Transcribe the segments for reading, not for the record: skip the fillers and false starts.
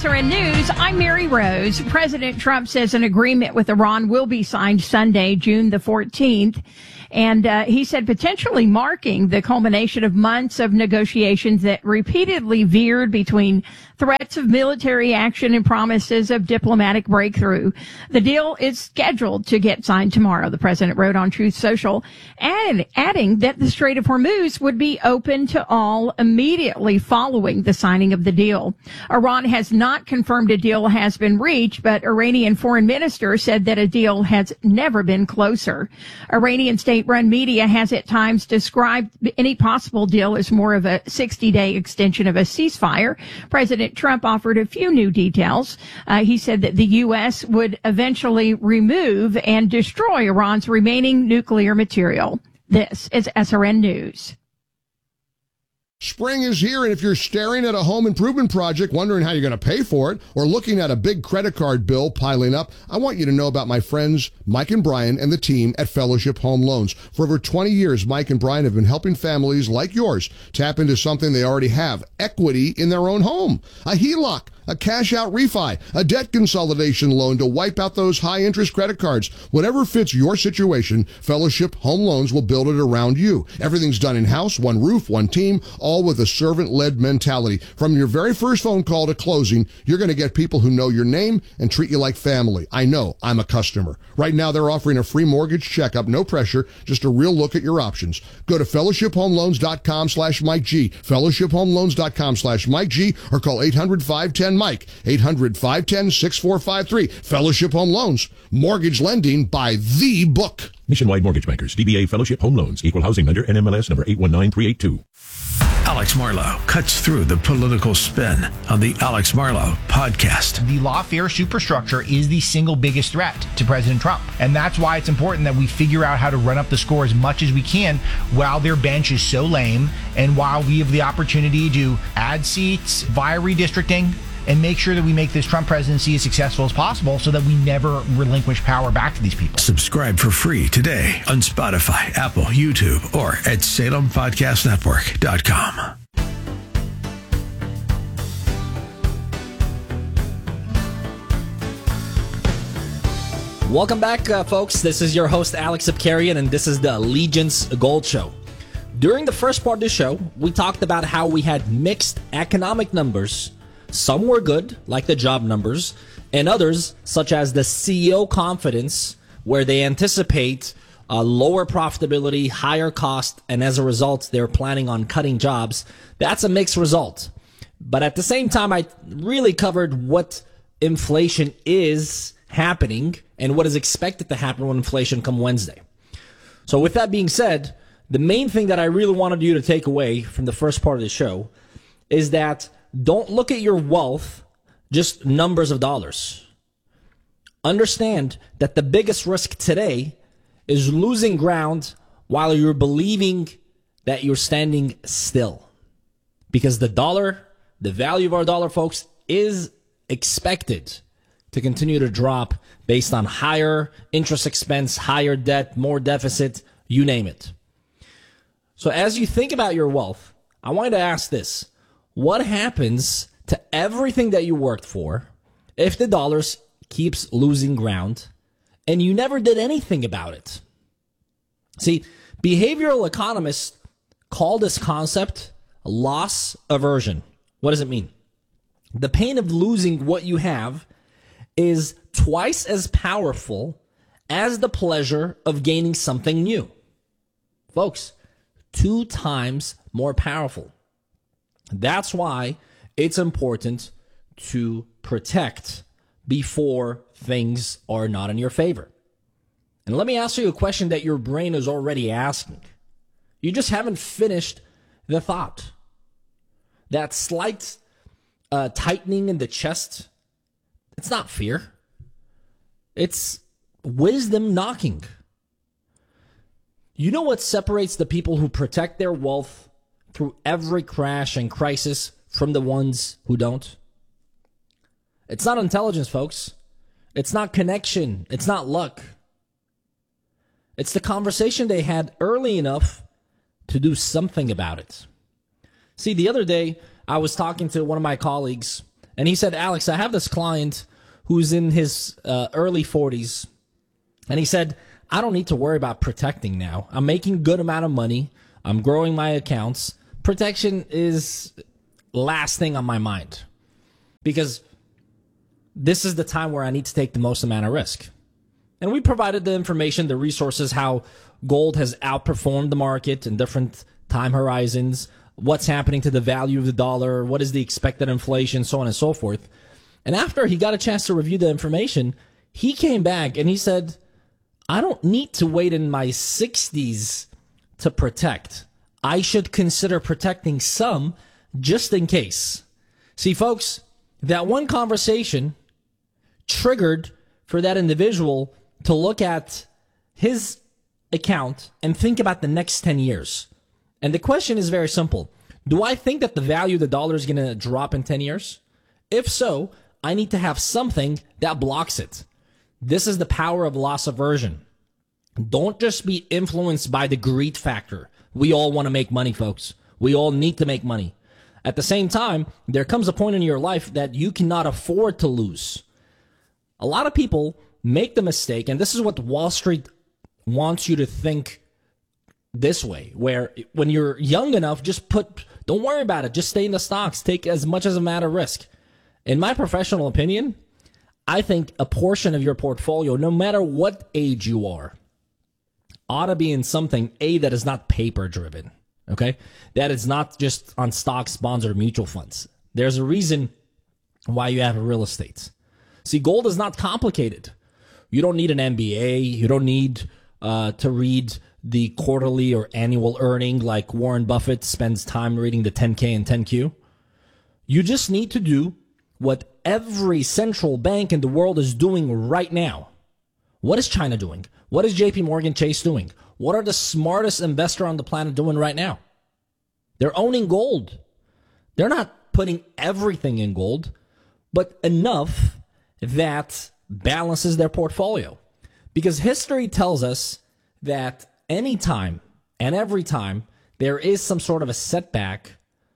SRN News, I'm Mary Rose. President Trump says an agreement with Iran will be signed Sunday, June the 14th. And he said potentially marking the culmination of months of negotiations that repeatedly veered between threats of military action and promises of diplomatic breakthrough. The deal is scheduled to get signed tomorrow, the president wrote on Truth Social, and adding that the Strait of Hormuz would be open to all immediately following the signing of the deal. Iran has not confirmed a deal has been reached, but Iranian foreign minister said that a deal has never been closer. Iranian state-run media has at times described any possible deal as more of a 60-day extension of a ceasefire. President Trump offered a few new details. He said that the U.S. would eventually remove and destroy Iran's remaining nuclear material. This is SRN News. Spring is here, and if you're staring at a home improvement project, wondering how you're going to pay for it, or looking at a big credit card bill piling up, I want you to know about my friends Mike and Brian and the team at Fellowship Home Loans. For over 20 years, Mike and Brian have been helping families like yours tap into something they already have, equity in their own home. A HELOC, a cash-out refi, a debt consolidation loan to wipe out those high-interest credit cards. Whatever fits your situation, Fellowship Home Loans will build it around you. Everything's done in-house, one roof, one team, all with a servant-led mentality. From your very first phone call to closing, you're going to get people who know your name and treat you like family. I know. I'm a customer. Right now, they're offering a free mortgage checkup, no pressure, just a real look at your options. Go to fellowshiphomeloans.com/Mike G, fellowshiphomeloans.com/Mike G, or call 800-510-MIKE, 800-510-6453. Fellowship Home Loans, mortgage lending by the book. Nationwide Mortgage Bankers, DBA Fellowship Home Loans, Equal Housing Lender, NMLS number 819382. Alex Marlow cuts through the political spin on the Alex Marlow podcast. The lawfare superstructure is the single biggest threat to President Trump. And that's why it's important that we figure out how to run up the score as much as we can while their bench is so lame and while we have the opportunity to add seats via redistricting and make sure that we make this Trump presidency as successful as possible so that we never relinquish power back to these people. Subscribe for free today on Spotify, Apple, YouTube, or at SalemPodcastNetwork.com. Welcome back, folks. This is your host, Alex Abkarian, and this is the Allegiance Gold Show. During the first part of the show, we talked about how we had mixed economic numbers. Some were good, like the job numbers, and others, such as the CEO confidence, where they anticipate lower profitability, higher cost, and as a result, they're planning on cutting jobs. That's a mixed result. But at the same time, I really covered what inflation is happening and what is expected to happen when inflation come Wednesday. So with that being said, the main thing that I really wanted you to take away from the first part of the show is that don't look at your wealth just numbers of dollars. Understand that the biggest risk today is losing ground while you're believing that you're standing still. Because the dollar, the value of our dollar, folks, is expected to continue to drop based on higher interest expense, higher debt, more deficit, you name it. So as you think about your wealth, I want you to ask this. What happens to everything that you worked for if the dollar keeps losing ground and you never did anything about it? See, behavioral economists call this concept loss aversion. What does it mean? The pain of losing what you have is twice as powerful as the pleasure of gaining something new. Folks, 2 times more powerful. That's why it's important to protect before things are not in your favor. And let me ask you a question that your brain is already asking. You just haven't finished the thought. That slight tightening in the chest, it's not fear. It's wisdom knocking. You know what separates the people who protect their wealth through every crash and crisis from the ones who don't? It's not intelligence, folks. It's not connection. It's not luck. It's the conversation they had early enough to do something about it. See, the other day, I was talking to one of my colleagues, And he said, Alex, I have this client who's in his early 40s. And he said, I don't need to worry about protecting now. I'm making a good amount of money. I'm growing my accounts. Protection is last thing on my mind because this is the time where I need to take the most amount of risk. And we provided the information, the resources, how gold has outperformed the market in different time horizons, what's happening to the value of the dollar, what is the expected inflation, so on and so forth. And after he got a chance to review the information, he came back and he said, I don't need to wait in my 60s to protect. I should consider protecting some just in case. See, folks, that one conversation triggered for that individual to look at his account and think about the next 10 years. And the question is very simple. Do I think that the value of the dollar is going to drop in 10 years? If so, I need to have something that blocks it. This is the power of loss aversion. Don't just be influenced by the greed factor. We all want to make money, folks. We all need to make money. At the same time, there comes a point in your life that you cannot afford to lose. A lot of people make the mistake, and this is what Wall Street wants you to think this way, where when you're young enough, don't worry about it. Just stay in the stocks. Take as much as a matter of risk. In my professional opinion, I think a portion of your portfolio, no matter what age you are, ought to be in something, that is not paper driven, okay? That is not just on stocks, bonds, or mutual funds. There's a reason why you have real estate. See, gold is not complicated. You don't need an MBA. You don't need to read the quarterly or annual earning like Warren Buffett spends time reading the 10K and 10Q. You just need to do what every central bank in the world is doing right now. What is China doing? What is JP Morgan Chase doing? What are the smartest investor on the planet doing right now? They're owning gold. They're not putting everything in gold, but enough that balances their portfolio. Because history tells us that anytime and every time there is some sort of a setback,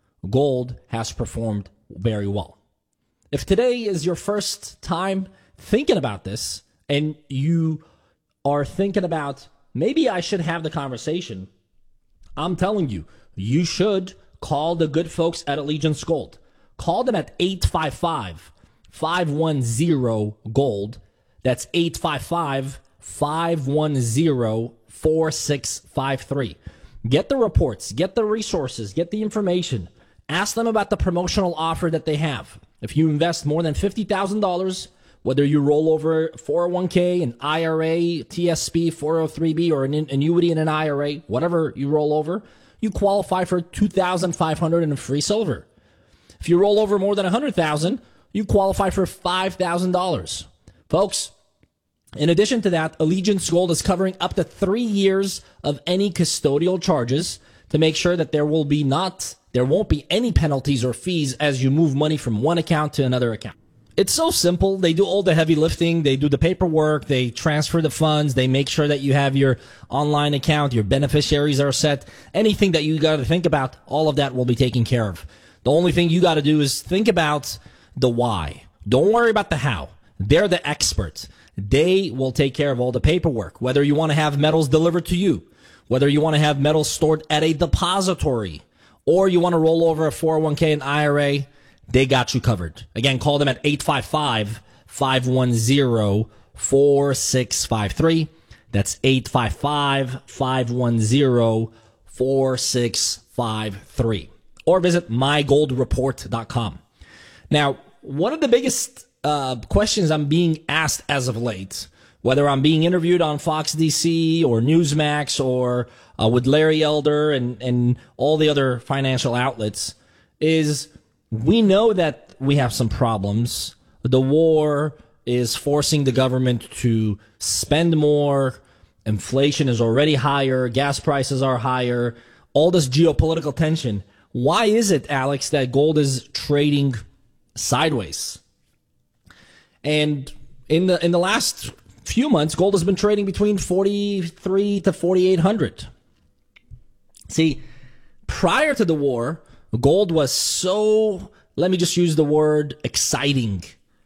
gold has performed very well. If today is your first time thinking about this and you are thinking about maybe I should have the conversation, I'm telling you, you should call the good folks at Allegiance Gold. Call them at 855-510-GOLD. That's 855-510-4653. Get the reports, get the resources, get the information. Ask them about the promotional offer that they have. If you invest more than $50,000, whether you roll over 401k, an IRA, TSP, 403b, or an annuity in an IRA, whatever you roll over, you qualify for $2,500 in free silver. If you roll over more than $100,000, you qualify for $5,000. Folks, in addition to that, Allegiance Gold is covering up to 3 years of any custodial charges to make sure that there won't be any penalties or fees as you move money from one account to another account. It's so simple. They do all the heavy lifting. They do the paperwork. They transfer the funds. They make sure that you have your online account, your beneficiaries are set. Anything that you got to think about, all of that will be taken care of. The only thing you got to do is think about the why. Don't worry about the how. They're the experts. They will take care of all the paperwork, whether you want to have metals delivered to you, whether you want to have metals stored at a depository, or you want to roll over a 401k and IRA, they got you covered. Again, call them at 855-510-4653. That's 855-510-4653. Or visit mygoldreport.com. Now, one of the biggest questions I'm being asked as of late, whether I'm being interviewed on Fox DC or Newsmax or with Larry Elder and all the other financial outlets, is we know that we have some problems. The war is forcing the government to spend more. Inflation is already higher. Gas prices are higher. All this geopolitical tension. Why is it, Alex, that gold is trading sideways? And in the last few months, gold has been trading between 4,300 to 4,800. See, prior to the war, gold was so let me just use the word exciting.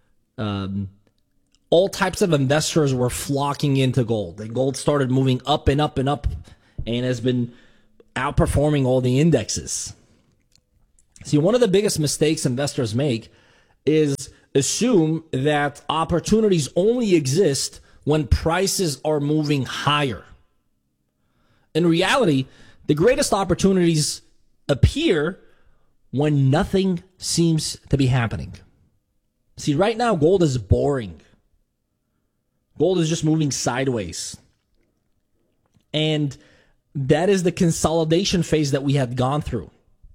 All types of investors were flocking into gold. And gold started moving up and up and up and has been outperforming all the indexes. See, one of the biggest mistakes investors make is assume that opportunities only exist when prices are moving higher. In reality, the greatest opportunities appear when nothing seems to be happening. See, right now, gold is boring. Gold is just moving sideways. And that is the consolidation phase that we have gone through.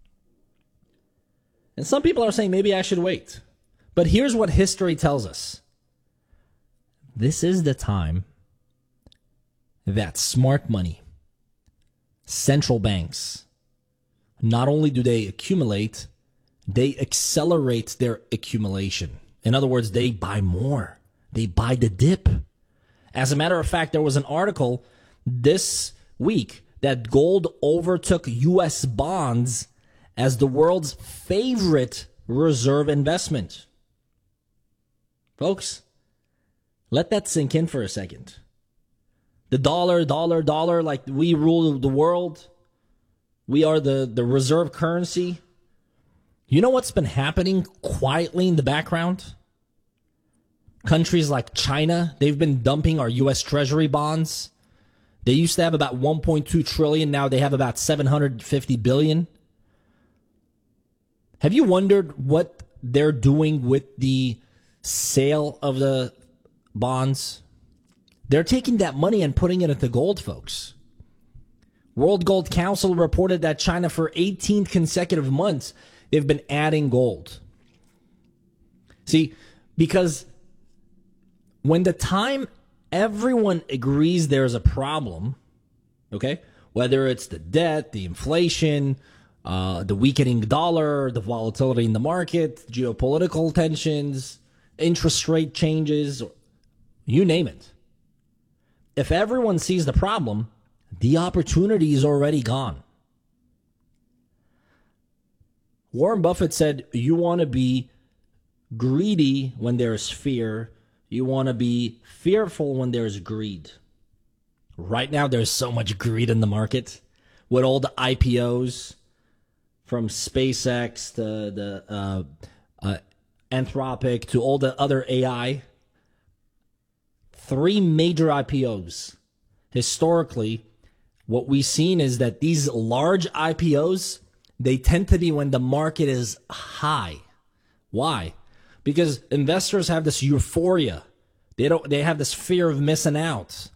And some people are saying, maybe I should wait. But here's what history tells us. This is the time that smart money, central banks, not only do they accumulate, they accelerate their accumulation. In other words, they buy more. They buy the dip. As a matter of fact, there was an article this week that gold overtook U.S. bonds as the world's favorite reserve investment. Folks, let that sink in for a second. The dollar, like we rule the world. We are the reserve currency. You know what's been happening quietly in the background? Countries like China, they've been dumping our U.S. Treasury bonds. They used to have about 1.2 trillion. Now they have about 750 billion. Have you wondered what they're doing with the sale of the bonds? They're taking that money and putting it into gold, folks. World Gold Council reported that China, for 18 consecutive months, they've been adding gold. See, because when the time everyone agrees there's a problem, okay, whether it's the debt, the inflation, the weakening dollar, the volatility in the market, geopolitical tensions, interest rate changes, you name it. If everyone sees the problem, the opportunity is already gone. Warren Buffett said, you want to be greedy when there's fear. You want to be fearful when there's greed. Right now, there's so much greed in the market with all the IPOs, from SpaceX to the Anthropic to all the other AI. 3 major IPOs. Historically, what we've seen is that these large IPOs, they tend to be when the market is high. Why? Because investors have this euphoria. They have this fear of missing out.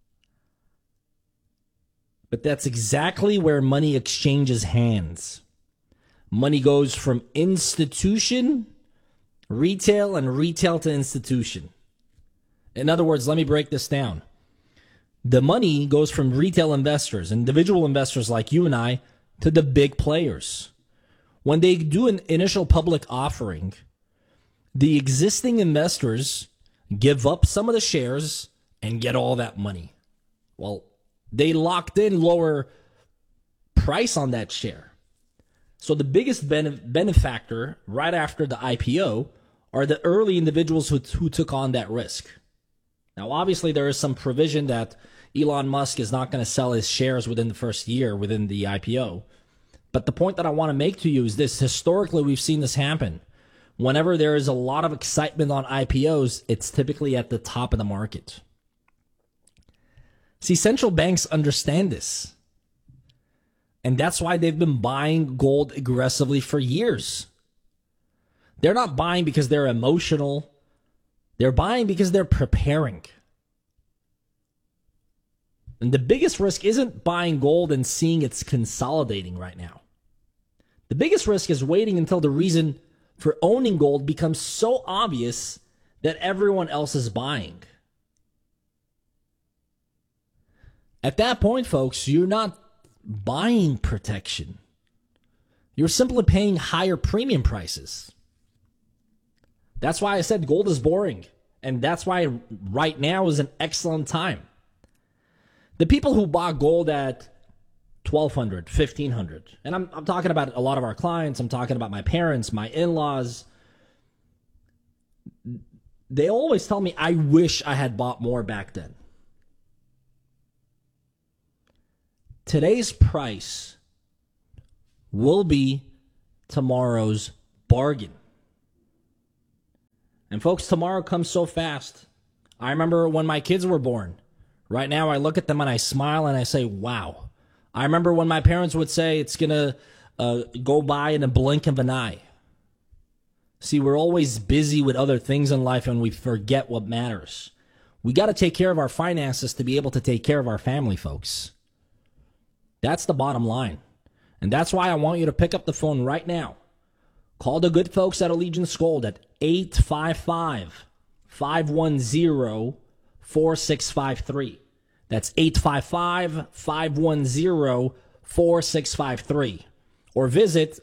But that's exactly where money exchanges hands. Money goes from institution, retail, and retail to institution. In other words, let me break this down. The money goes from retail investors, individual investors like you and I, to the big players. When they do an initial public offering, the existing investors give up some of the shares and get all that money. Well, they locked in lower price on that share. So the biggest benefactor right after the IPO are the early individuals who took on that risk. Now, obviously, there is some provision that Elon Musk is not going to sell his shares within the first year within the IPO. But the point that I want to make to you is this. Historically, we've seen this happen. Whenever there is a lot of excitement on IPOs, it's typically at the top of the market. See, central banks understand this. And that's why they've been buying gold aggressively for years. They're not buying because they're emotional. They're buying because they're preparing. And the biggest risk isn't buying gold and seeing it's consolidating right now. The biggest risk is waiting until the reason for owning gold becomes so obvious that everyone else is buying. At that point, folks, you're not buying protection. You're simply paying higher premium prices. That's why I said gold is boring. And that's why right now is an excellent time. The people who bought gold at $1,200, $1,500. And I'm talking about a lot of our clients. I'm talking about my parents, my in-laws. They always tell me, I wish I had bought more back then. Today's price will be tomorrow's bargain. And folks, tomorrow comes so fast. I remember when my kids were born. Right now, I look at them and I smile and I say, wow. I remember when my parents would say it's going to go by in a blink of an eye. See, we're always busy with other things in life and we forget what matters. We got to take care of our finances to be able to take care of our family, folks. That's the bottom line. And that's why I want you to pick up the phone right now. Call the good folks at Allegiance Gold at 855-510-4653. That's 855-510-4653. Or visit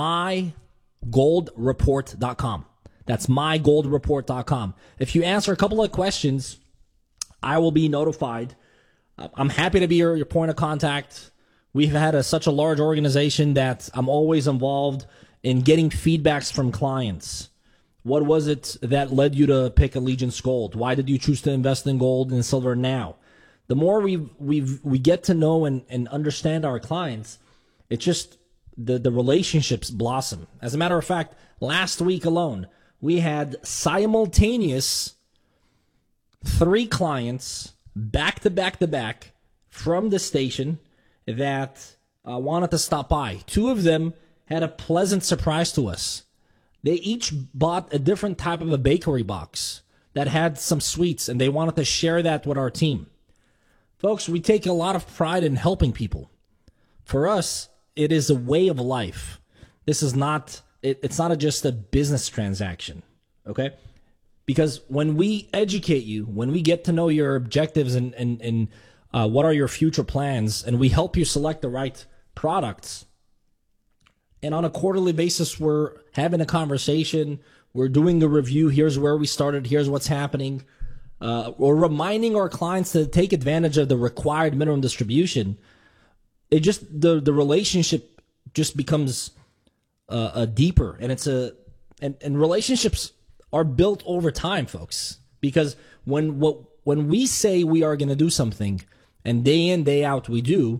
mygoldreport.com. That's mygoldreport.com. If you answer a couple of questions, I will be notified. I'm happy to be your point of contact. We've had such a large organization that I'm always involved in getting feedbacks from clients. What was it that led you to pick Allegiance Gold? Why did you choose to invest in gold and silver now? The more we get to know and understand our clients, it's just the relationships blossom. As a matter of fact, last week alone, we had simultaneous 3 clients back to back from the station that wanted to stop by. 2 of them had a pleasant surprise to us. They each bought a different type of a bakery box that had some sweets, and they wanted to share that with our team. Folks, we take a lot of pride in helping people. For us, it is a way of life. This is not, it's not just a business transaction, okay? Because when we educate you, when we get to know your objectives and what are your future plans, and we help you select the right products, and on a quarterly basis, we're having a conversation, we're doing a review, here's where we started, here's what's happening, we're reminding our clients to take advantage of the required minimum distribution. It just, the relationship just becomes deeper, and and relationships are built over time, folks. Because when we say we are going to do something, and day in, day out we do,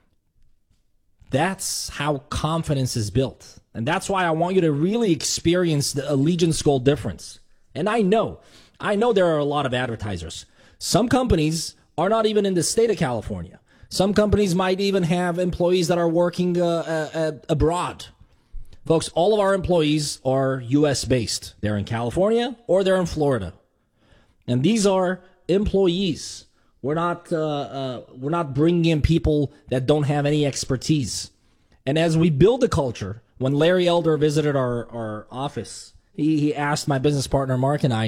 that's how confidence is built. And that's why I want you to really experience the Allegiance Gold difference. And I know there are a lot of advertisers. Some companies are not even in the state of California. Some companies might even have employees that are working abroad. Folks, all of our employees are U.S. based. They're in California or they're in Florida. And these are employees. We're not bringing in people that don't have any expertise. And as we build a culture, when Larry Elder visited our office, he asked my business partner, Mark, and I,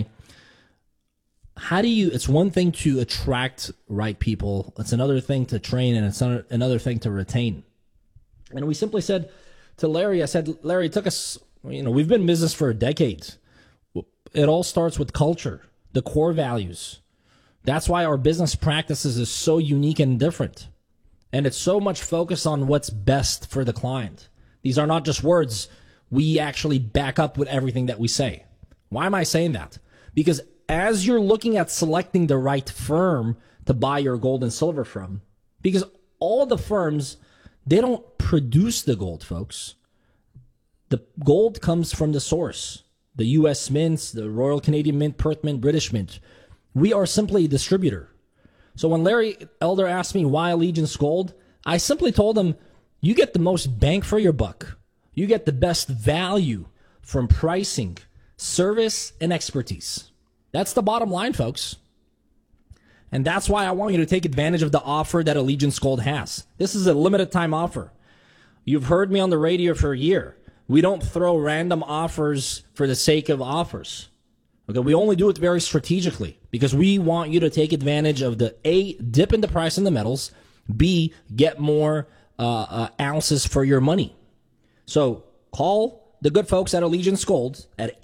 it's one thing to attract right people. It's another thing to train, and it's another thing to retain. And we simply said to Larry, I said, Larry, it took us, we've been in business for a decade. It all starts with culture, the core values. That's why our business practices is so unique and different. And it's so much focused on what's best for the client. These are not just words. We actually back up with everything that we say. Why am I saying that? Because as you're looking at selecting the right firm to buy your gold and silver from, because all the firms, they don't produce the gold, folks. The gold comes from the source. The U.S. Mints, the Royal Canadian Mint, Perth Mint, British Mint. We are simply a distributor. So when Larry Elder asked me why Allegiance Gold, I simply told him, you get the most bang for your buck. You get the best value from pricing, service, and expertise. That's the bottom line, folks. And that's why I want you to take advantage of the offer that Allegiance Gold has. This is a limited time offer. You've heard me on the radio for a year. We don't throw random offers for the sake of offers. Okay, we only do it very strategically because we want you to take advantage of the A, dip in the price in the metals, B, get more ounces for your money. So call the good folks at Allegiance Gold at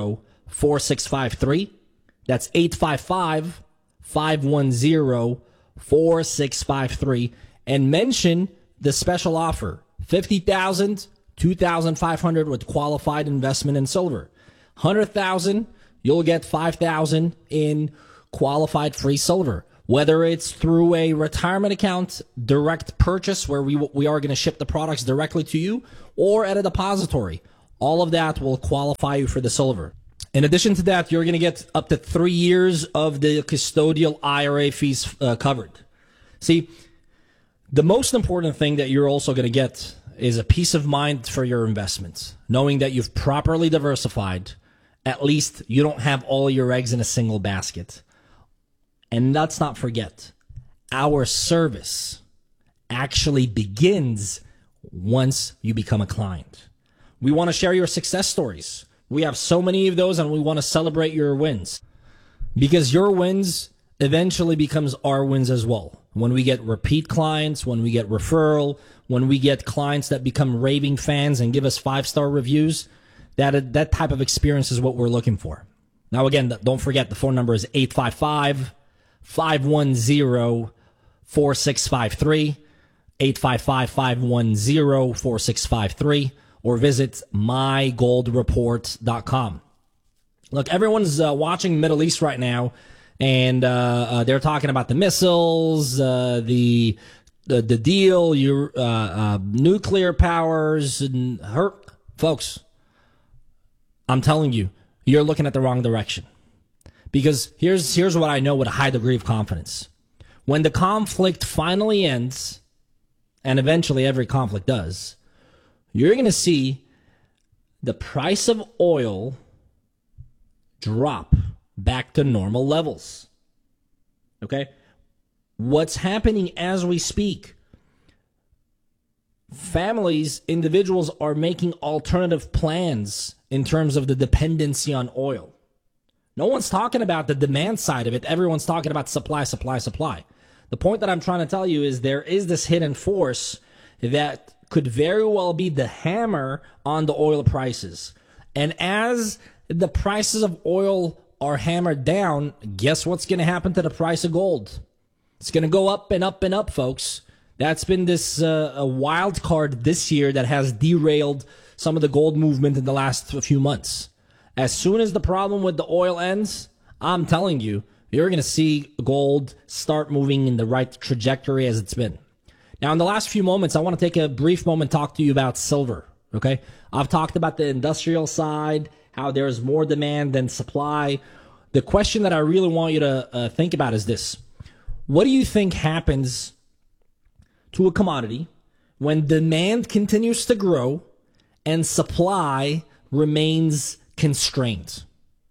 855-510-4653. That's 855-510-4653. 4653 and mention the special offer, $50,000, $2,500 with qualified investment in silver. $100,000, you'll get $5,000 in qualified free silver. Whether it's through a retirement account, direct purchase where we are going to ship the products directly to you, or at a depository, all of that will qualify you for the silver. In addition to that, you're going to get up to 3 years of the custodial IRA fees covered. See, the most important thing that you're also going to get is a peace of mind for your investments, knowing that you've properly diversified. At least you don't have all your eggs in a single basket. And let's not forget, our service actually begins once you become a client. We want to share your success stories. We have so many of those, and we want to celebrate your wins, because your wins eventually becomes our wins as well. When we get repeat clients, when we get referral, when we get clients that become raving fans and give us 5-star reviews, that type of experience is what we're looking for. Now, again, don't forget the phone number is 855-510-4653, 855-510-4653, or visit mygoldreport.com. Look, everyone's watching Middle East right now, and they're talking about the missiles, the deal, nuclear powers, and folks. I'm telling you, you're looking at the wrong direction. Because here's what I know with a high degree of confidence. When the conflict finally ends, and eventually every conflict does, you're going to see the price of oil drop back to normal levels. Okay? What's happening as we speak? Families, individuals are making alternative plans in terms of the dependency on oil. No one's talking about the demand side of it. Everyone's talking about supply. The point that I'm trying to tell you is there is this hidden force that could very well be the hammer on the oil prices. And as the prices of oil are hammered down, guess what's going to happen to the price of gold? It's going to go up and up and up, folks. That's been this a wild card this year that has derailed some of the gold movement in the last few months. As soon as the problem with the oil ends, I'm telling you, you're going to see gold start moving in the right trajectory as it's been. Now, in the last few moments, I want to take a brief moment to talk to you about silver, okay? I've talked about the industrial side, how there's more demand than supply. The question that I really want you to think about is this. What do you think happens to a commodity when demand continues to grow and supply remains constrained?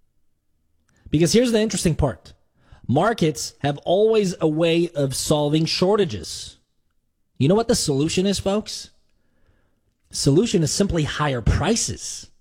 Because here's the interesting part. Markets have always a way of solving shortages. You know what the solution is, folks? Solution is simply higher prices.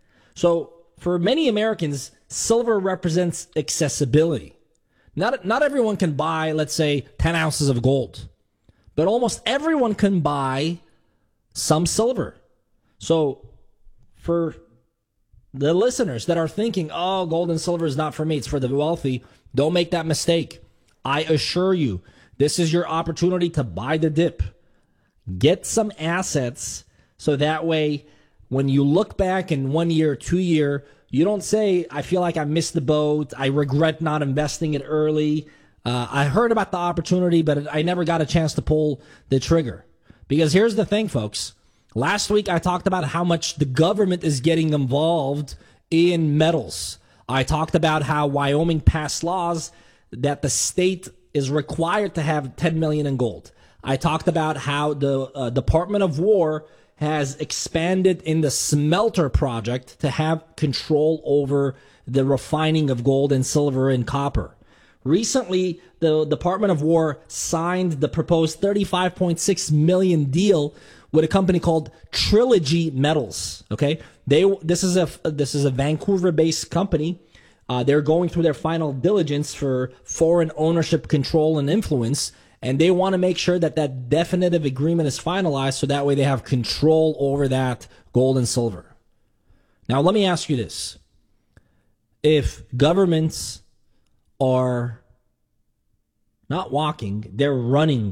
So for many Americans, silver represents accessibility. Not everyone can buy, let's say, 10 ounces of gold, but almost everyone can buy some silver. So for the listeners that are thinking, oh, gold and silver is not for me, it's for the wealthy, don't make that mistake. I assure you, this is your opportunity to buy the dip. Get some assets so that way when you look back in 1 year, 2 year, you don't say, I feel like I missed the boat. I regret not investing it early. I heard about the opportunity, but I never got a chance to pull the trigger. Because here's the thing, folks. Last week, I talked about how much the government is getting involved in metals. I talked about how Wyoming passed laws that the state is required to have $10 million in gold. I talked about how the Department of War has expanded in the smelter project to have control over the refining of gold and silver and copper. Recently, the Department of War signed the proposed $35.6 million deal with a company called Trilogy Metals. Okay, this is a Vancouver-based company. They're going through their final diligence for foreign ownership, control, and influence, and they want to make sure that that definitive agreement is finalized so that way they have control over that gold and silver. Now, let me ask you this. If governments are not walking, they're running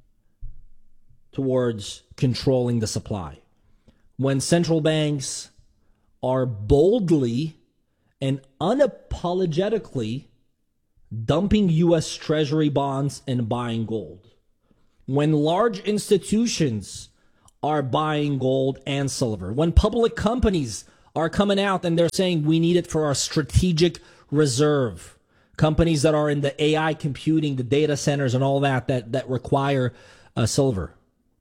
towards controlling the supply. When central banks are boldly and unapologetically dumping U.S. Treasury bonds and buying gold. When large institutions are buying gold and silver. When public companies are coming out and they're saying we need it for our strategic reserve. Companies that are in the AI computing, the data centers and all that require silver.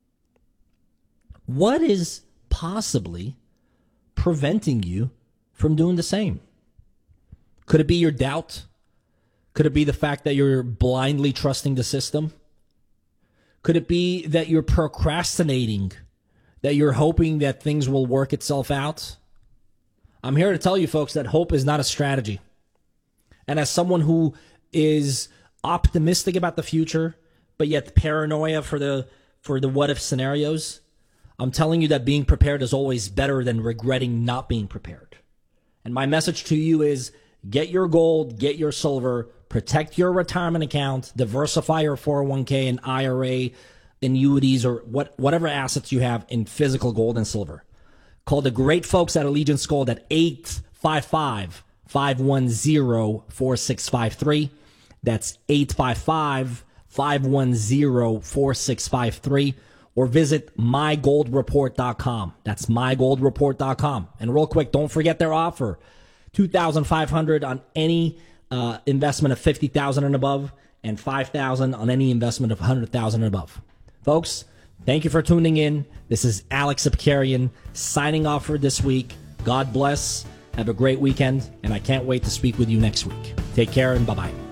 What is possibly preventing you from doing the same? Could it be your doubt? Could it be the fact that you're blindly trusting the system? Could it be that you're procrastinating, that you're hoping that things will work itself out? I'm here to tell you, folks, that hope is not a strategy. And as someone who is optimistic about the future, but yet paranoia for the what-if scenarios, I'm telling you that being prepared is always better than regretting not being prepared. And my message to you is get your gold, get your silver, protect your retirement account, diversify your 401k and IRA, annuities, or whatever assets you have in physical gold and silver. Call the great folks at Allegiance Gold at 855-510-4653. That's 855-510-4653. Or visit mygoldreport.com. That's mygoldreport.com. And real quick, don't forget their offer. $2,500 on any investment of $50,000 and above, and $5,000 on any investment of $100,000 and above. Folks, thank you for tuning in. This is Alex Abkarian signing off for this week. God bless. Have a great weekend, and I can't wait to speak with you next week. Take care and bye-bye.